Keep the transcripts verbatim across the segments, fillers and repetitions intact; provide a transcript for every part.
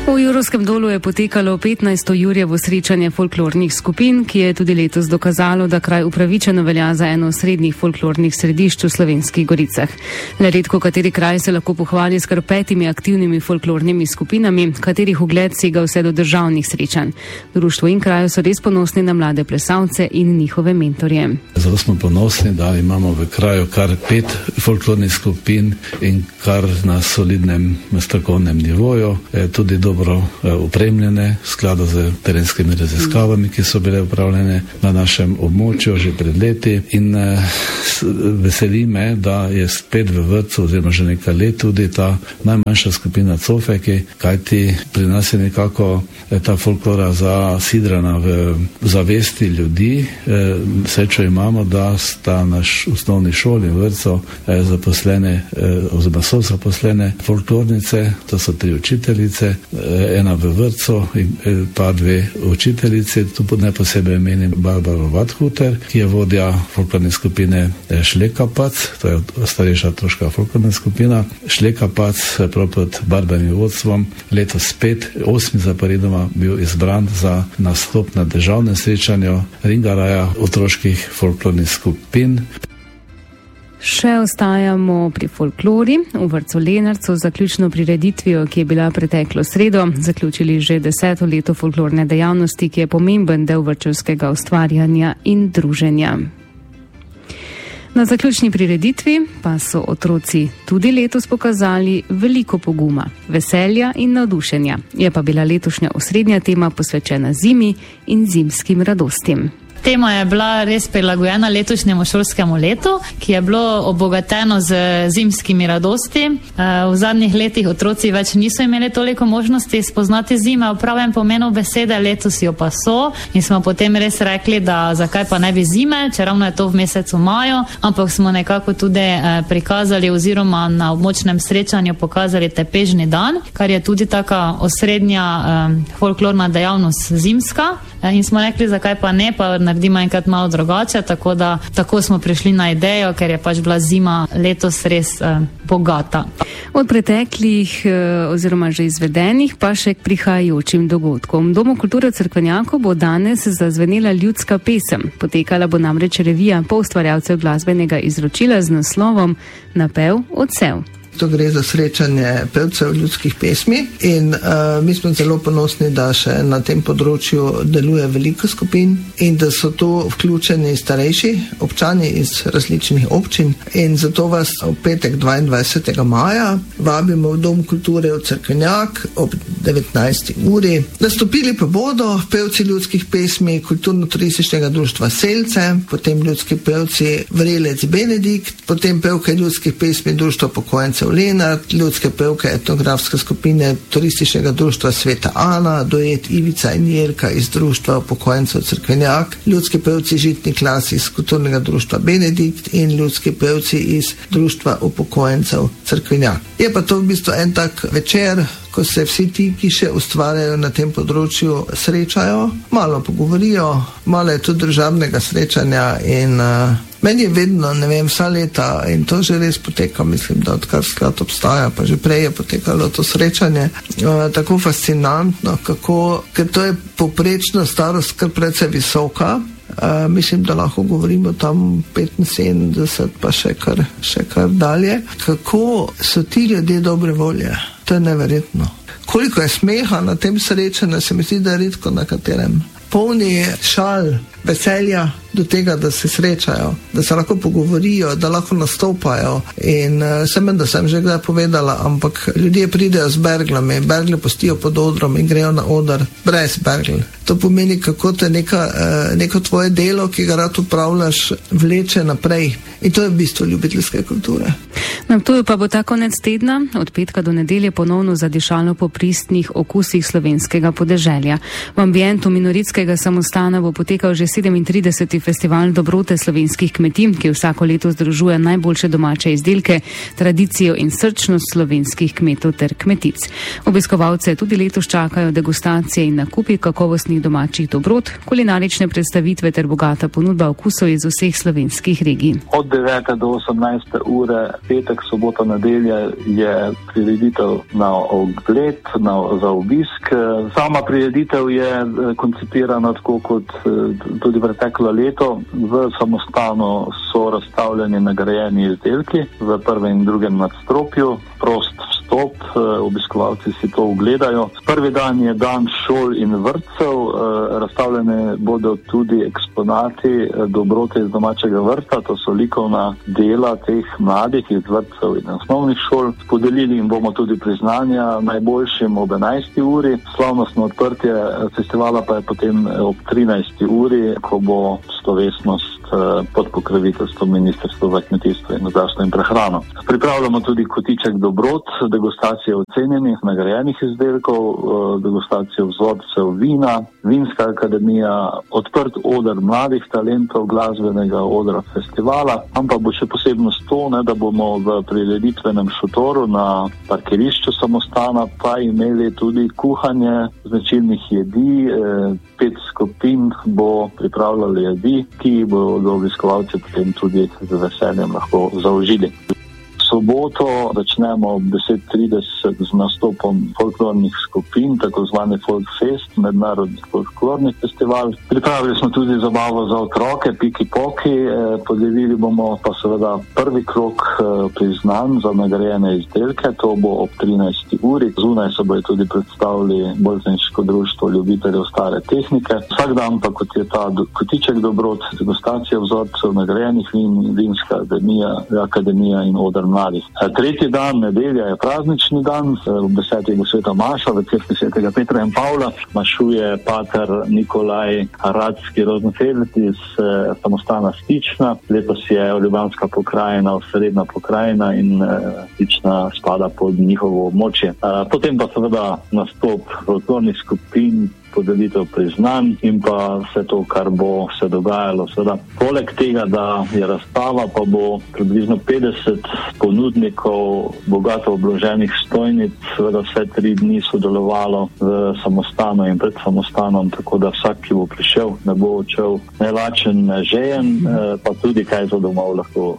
V Jurovskem dolu je potekalo petnajsto Jurjevo srečanje folklornih skupin, ki je tudi letos dokazalo, da kraj upravičeno velja za eno srednjih folklornih središč v Slovenskih Goricah. Le redko kateri kraj se lahko pohvali s kar petimi aktivnimi folklornimi skupinami, katerih ugled sega vse do državnih srečanj. Društvo in kraj so res ponosni na mlade plesalce in njihove mentorje. Zelo smo ponosni, da imamo v kraju kar pet folklornih skupin in kar na solidnem strokovnem nivoju, tudi dobro upremljene, v skladu z terenskimi raziskavami, ki so bile upravljene na našem območju že pred leti. In eh, veseli me, da je spet v vrtcu oziroma že nekaj let tudi ta najmanjša skupina Cofeki, kajti pri nas je nekako ta folklora zasidrana v zavesti ljudi. Eh, srečo imamo, da sta naš osnovni šoli in vrtcu eh, zaposlene eh, oziroma so zaposlene folklornice, to so tri učiteljice, ena v vrtcu in pa dve učiteljici. Tu ne posebej menim Barbaro Vadhuter, ki je vodja folklorne skupine Šlekapac, to je starejša otroška folklorna skupina. Šlekapac prav pod barbanim vodstvom letos spet osmi zaporedoma bil izbran za nastop na državnem srečanju Ringaraja otroških folklornih skupin. Še ostajamo pri folklori. V vrtcu Lenart so zaključno prireditvijo, ki je bila preteklo sredo, zaključili že deseto leto folklorne dejavnosti, ki je pomemben del vrtčevskega ustvarjanja in druženja. Na zaključni prireditvi pa so otroci tudi letos pokazali veliko poguma, veselja in navdušenja. Je pa bila letošnja osrednja tema posvečena zimi in zimskim radostim. Tema je bila res prilagojena letošnjemu šolskemu letu, ki je bilo obogateno z zimskimi radosti. V zadnjih letih otroci več niso imeli toliko možnosti spoznati zime v pravem pomenu besede, letos jo pa so in smo potem res rekli, da zakaj pa ne bi zime, če ravno je to v mesecu maju, ampak smo nekako tudi prikazali oziroma na območnem srečanju pokazali tepežni dan, kar je tudi taka osrednja folklorna dejavnost zimska in smo rekli, zakaj pa ne, pa naredimo enkrat malo drugače, tako da tako smo prišli na idejo, ker je pač bila zima letos res eh, bogata. Od preteklih eh, oziroma že izvedenih pa še k prihajajočim dogodkom. V Domu kulture Cerkvenjako bo danes zazvenela ljudska pesem. Potekala bo namreč revija poustvarjalcev glasbenega izročila z naslovom Napev odsev. To gre za srečanje pevcev ljudskih pesmi in uh, mi smo zelo ponosni, da še na tem področju deluje veliko skupin in da so tu vključeni starejši občani iz različnih občin in zato vas v petek dvaindvajsetega maja vabimo v Dom kulture v Cerkvenjak ob devetnajsti uri. Nastopili pa bodo pevci ljudskih pesmi Kulturno-turističnega društva Selce, potem ljudski pevci Vrelec Benedikt, potem pevke ljudskih pesmi Društva upokojencev Lenart, ljudske pevke etnografske skupine Turističnega društva Sveta Ana, duet Ivica in Jelka iz Društva upokojencev Cerkvenjak, ljudski pevci Žitni klas iz Kulturnega društva Benedikt in ljudski pevci iz Društva upokojencev Cerkvenjak. Je pa to v bistvu en tak večer, ko se vsi ti, ki še ustvarjajo na tem področju, srečajo, malo pogovorijo, malo je tudi državnega srečanja in uh, meni je vedno, ne vem, vsa leta in to že res poteka, mislim, da odkar sklad obstaja, pa že prej je potekalo to srečanje, uh, tako fascinantno, kako, ker to je povprečna starost kar precej visoka. Uh, mislim, da lahko govorimo tam petinsedemdeset pa še kar, še kar dalje. Kako so ti ljudje dobre volje? To je neverjetno. Koliko je smeha na tem srečanju, se mi zdi, da je redko na katerem. Polni šal, veselja do tega, da se srečajo, da se lahko pogovorijo, da lahko nastopajo in uh, sem, da sem že kdaj povedala, ampak ljudje pridejo z berglami, bergle pustijo pod odrom in grejo na oder brez bergl. To pomeni, kako te neka, uh, neko tvoje delo, ki ga rad upravljaš, vleče naprej in to je v bistvu ljubiteljske kulture. Na Ptuju pa bo ta konec tedna, od petka do nedelje, ponovno zadišalo po pristnih okusih slovenskega podeželja. V ambientu Minoritskega samostana bo potekal že sedemintrideseti festival dobrote slovenskih kmetij, ki vsako leto združuje najboljše domače izdelke, tradicijo in srčnost slovenskih kmetov ter kmetic. Obiskovalce tudi letos čakajo degustacije in nakupi kakovostnih domačih dobrot, kulinarične predstavitve ter bogata ponudba okusov iz vseh slovenskih regij. Od devete do osemnajste ure, petek, sobota, nedelja je prireditev na ogled, na, za obisk. Sama prireditev je koncipirana tako kot tudi preteklo leto. V samostanu so razstavljeni nagrajeni izdelki v prvem in drugem nadstropju, prost vstop, obiskovalci si to ogledajo. Prvi dan je dan šol in vrtcev, razstavljene bodo tudi eksponati dobrote iz domačega vrta, to so likovna dela teh mladih iz vrtcev in osnovnih šol. Podelili jim bomo tudi priznanja najboljšim ob enajsti uri, slavnostno odprtje festivala pa je potem ob trinajsti uri, ko bo slovesnost pod pokroviteljstvom Ministrstva za kmetijstvo in gozdarstvo in prehrano. Pripravljamo tudi kotiček dobrot, degustacije ocenjenih, nagrajenih izdelkov, degustacije vzorcev vina, vinska akademija, odprt oder mladih talentov, glasbenega odra festivala, ampak bo še posebnost to, ne, da bomo v prireditvenem šotoru na parkirišču samostana pa imeli tudi kuhanje značilnih jedi. Pet skupin bo pripravljali jedi, ki bodo obiskovalci potem tudi z veseljem lahko zaužili. V soboto začnemo ob deset trideset z nastopom folklornih skupin, tako zvani Folk Fest, mednarodni folklorni festival. Pripravili smo tudi zabavo za otroke, piki-poki, podelili bomo pa seveda prvi krog priznanj za nagrajene izdelke, to bo ob trinajsti uri. Zunaj se bojo tudi predstavili Bolzniško društvo ljubiteljev stare tehnike. Vsak dan pa, kot je ta kotiček dobrot, degustacija vzorcev nagrajenih vin, vinska akademija, akademija in oder mladih. Tretji dan, nedelja, je praznični dan, ob desetih bo sveta maša v cerkvi svetega Petra in Pavla. Mašuje pater Nikolaj Radski-Rozenfeld iz samostana Stična. Letos je Ljubljanska pokrajina, osrednja pokrajina in Stična spada pod njihovo območje. Potem pa seveda nastop folklornih skupin, podelitev priznanj in pa vse to, kar bo se dogajalo. Seveda, poleg tega, da je razstava, pa bo približno petdeset ponudnikov bogato obloženih stojnic, seveda vse tri dni sodelovalo v samostanu in pred samostanom, tako da vsak, ki bo prišel, ne bo odšel nelačen, žejen, pa tudi kaj za domov lahko.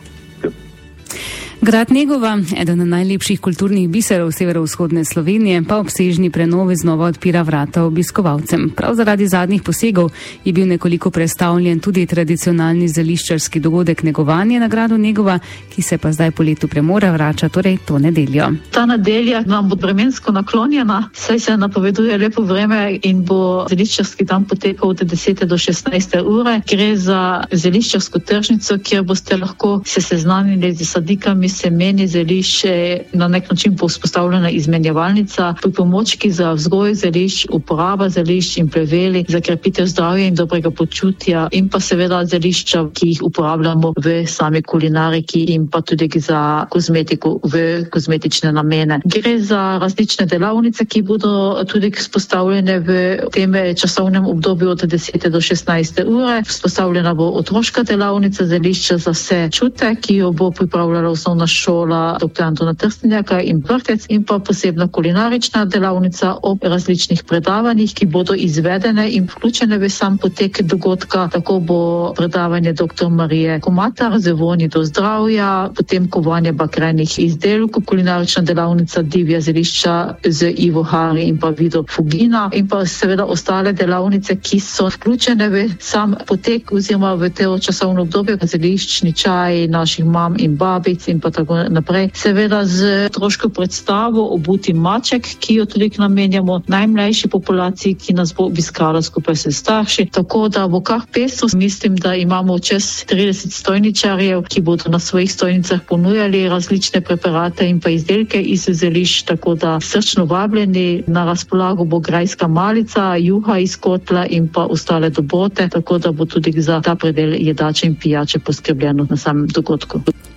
Grad Negova, eden od najlepših kulturnih biserov severovzhodne Slovenije, pa obsežni prenovi znova odpira vrata obiskovalcem. Prav zaradi zadnjih posegov je bil nekoliko prestavljen tudi tradicionalni zeliščarski dogodek Negovanje na gradu Negova, ki se pa zdaj po letu premora vrača, torej to nedeljo. Ta nedelja nam bo vremensko naklonjena, saj se napoveduje lepo vreme in bo zeliščarski dan potekal od desete do šestnajste ure. Gre za zeliščarsko tržnico, kjer boste lahko se seznanili z sadikami, semeni zelišč, na nek način bo vzpostavljena izmenjevalnica, pripomočki za vzgoj zelišč, uporaba zelišč in pleveli za krepitev zdravja in dobrega počutja in pa seveda zelišča, ki jih uporabljamo v sami kulinariki in pa tudi za kozmetiko, v kozmetične namene. Gre za različne delavnice, ki bodo tudi vzpostavljene v tem časovnem obdobju od desete do šestnajste ure. Vzpostavljena bo otroška delavnica zelišča za vse čute, ki jo bo pripravljala osnovna šola doktor Antona Trstenjaka in vrtec in pa posebna kulinarična delavnica ob različnih predavanjih, ki bodo izvedene in vključene v sam potek dogodka. Tako bo predavanje doktor Marije Komatar z vonji do zdravja, potem kovanje bakrenih izdelkov, kulinarična delavnica divja zelišča z Ivo Hari in pa Vido Fugina in pa seveda ostale delavnice, ki so vključene v sam potek oziroma v to časovno obdobje, zeliščni čaj naših mam in babic in pa tako naprej. Seveda z otroško predstavo Obuti maček, ki jo tudi namenjamo najmlajši populaciji, ki nas bo obiskala skupaj s starši. Tako da bo kar pestro. Mislim, da imamo čez trideset stojničarjev, ki bodo na svojih stojnicah ponujali različne preparate in pa izdelke iz zelišč, tako da srčno vabljeni. Na razpolago bo grajska malica, juha iz kotla in pa ostale dobrote, tako da bo tudi za ta predel jedače in pijače poskrbljeno na samem dogodku.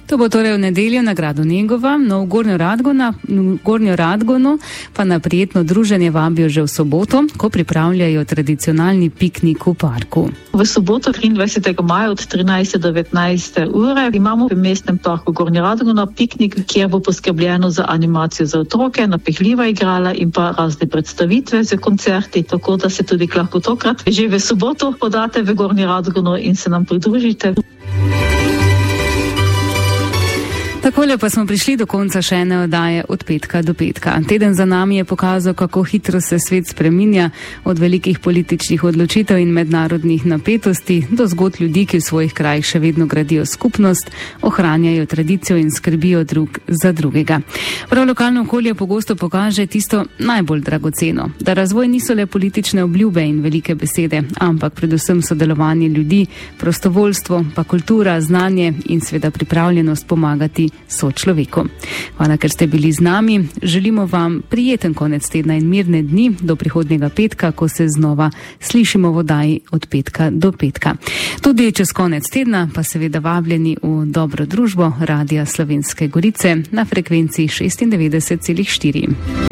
To bo torej v nedeljo na gradu Negova, no v Gornjo Radgona, v Gornjo Radgonu pa na prijetno druženje vabijo že v soboto, ko pripravljajo tradicionalni piknik v parku. V soboto triindvajsetega maja od trinajste do devetnajste ure imamo v mestnem parku Gornja Radgona piknik, kjer bo poskrbljeno za animacijo za otroke, napehljiva igrala in pa razne predstavitve z koncerti, tako da se tudi lahko tokrat že v soboto podate v Gornji Radgonu in se nam pridružite. Takole pa smo prišli do konca še ene oddaje Od petka do petka. Teden za nami je pokazal, kako hitro se svet spreminja, od velikih političnih odločitev in mednarodnih napetosti do zgodb ljudi, ki v svojih krajih še vedno gradijo skupnost, ohranjajo tradicijo in skrbijo drug za drugega. Prav lokalno okolje pogosto pokaže tisto najbolj dragoceno, da razvoj niso le politične obljube in velike besede, ampak predvsem sodelovanje ljudi, prostovoljstvo, pa kultura, znanje in seveda pripravljenost pomagati sočloveku. Hvala, ker ste bili z nami. Želimo vam prijeten konec tedna in mirne dni do prihodnjega petka, ko se znova slišimo v oddaji Od petka do petka. Tudi čez konec tedna pa seveda vabljeni v dobro družbo Radia Slovenske Gorice na frekvenci šestindevetdeset celih štiri.